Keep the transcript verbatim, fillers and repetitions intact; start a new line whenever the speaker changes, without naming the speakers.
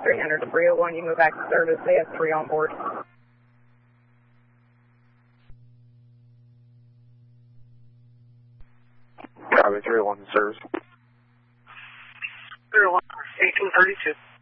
three hundred to three oh one. You can go back to service. They have three on board.
Copy, three oh one service.
three oh one, eighteen thirty-two.